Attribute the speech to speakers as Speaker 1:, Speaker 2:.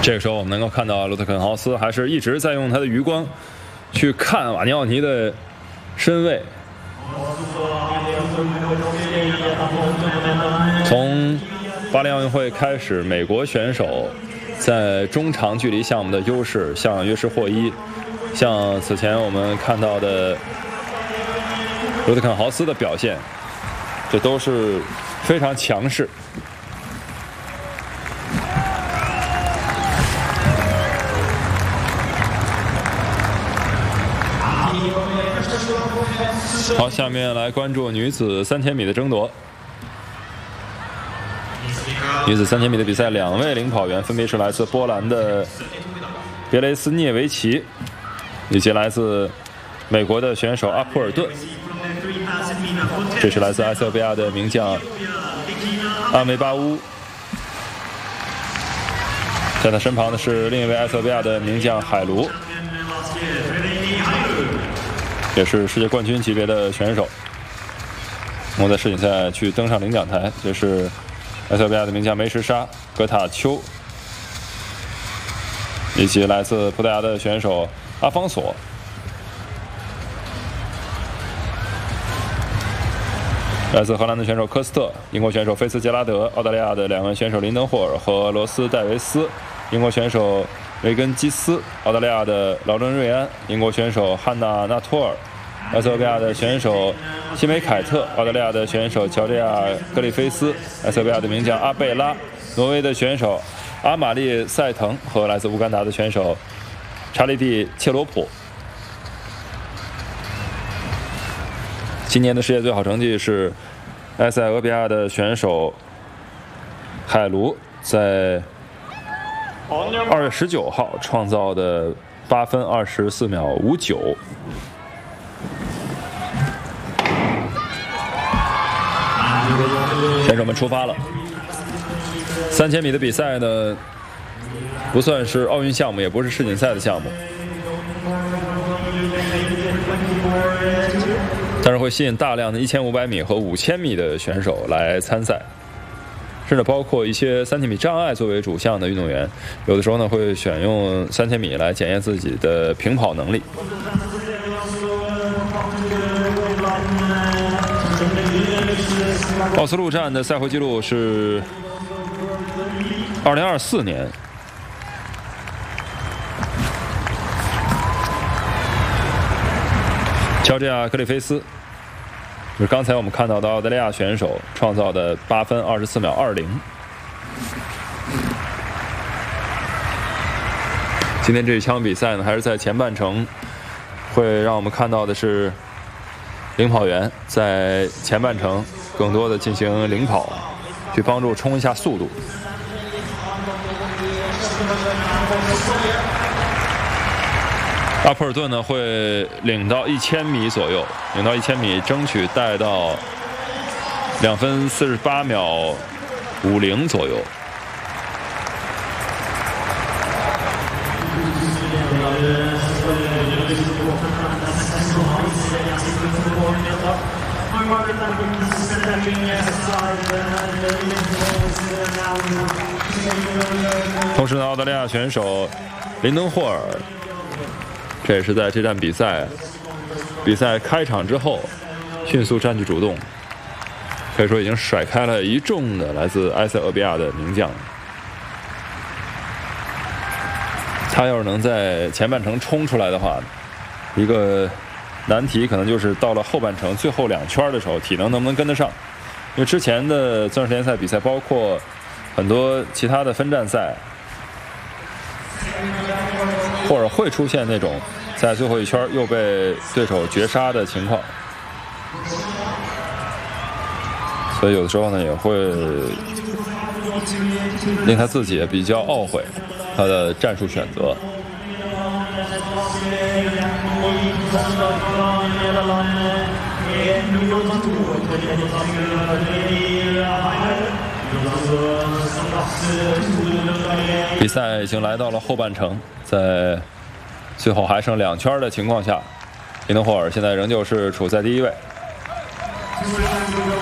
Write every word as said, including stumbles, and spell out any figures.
Speaker 1: 这个时候，我们能够看到罗特肯豪斯还是一直在用他的余光去看瓦尼奥尼的身位。从巴黎奥运会开始，美国选手在中长距离项目的优势，像约什霍伊，像此前我们看到的罗特肯豪斯的表现，这都是非常强势。好，下面来关注女子三千米的争夺。女子三千米的比赛，两位领跑员分别是来自波兰的别雷斯涅维奇，以及来自美国的选手阿普尔顿。这是来自埃塞俄比亚的名将阿梅巴乌，在他身旁的是另一位埃塞俄比亚的名将海卢，也是世界冠军级别的选手。我们在世锦赛去登上领奖台，这是埃塞俄比亚的名将梅什沙、格塔丘，以及来自葡萄牙的选手阿方索。来自荷兰的选手科斯特，英国选手菲茨杰拉德，澳大利亚的两位选手林登霍尔和罗斯戴维斯，英国选手维根基斯，澳大利亚的劳伦瑞安，英国选手汉娜纳托尔，埃塞俄比亚的选手西梅凯特，澳大利亚的选手乔治亚格里菲斯，埃塞俄比亚的名将阿贝拉，挪威的选手阿玛丽塞滕和来自乌干达的选手查理蒂切罗普。今年的世界最好成绩是埃塞俄比亚的选手海卢在二月十九号创造的八分二十四秒五九。选手们出发了。三千米的比赛呢，不算是奥运项目，也不是世锦赛的项目，但是会吸引大量的一千五百米和五千米的选手来参赛，甚至包括一些三千米障碍作为主项的运动员，有的时候呢会选用三千米来检验自己的平跑能力。奥斯陆站的赛会纪录是二零二四年。乔治亚·格里菲斯就是刚才我们看到的澳大利亚选手创造的八分二十四秒二零。今天这一场比赛呢，还是在前半程，会让我们看到的是领跑员在前半程更多的进行领跑，去帮助冲一下速度。阿普尔顿呢会领到一千米左右，领到一千米，争取带到两分四十八秒五零左右。同时呢，澳大利亚选手林登霍尔，这也是在这站比赛比赛开场之后迅速占据主动，可以说已经甩开了一众的来自埃塞俄比亚的名将。他要是能在前半程冲出来的话，一个难题可能就是到了后半程最后两圈的时候，体能能不能跟得上。因为之前的钻石联赛比赛，包括很多其他的分站赛，或者会出现那种在最后一圈又被对手绝杀的情况，所以有的时候呢也会令他自己也比较懊悔他的战术选择。比赛已经来到了后半程，在最后还剩两圈的情况下，林登霍尔现在仍旧是处在第一位。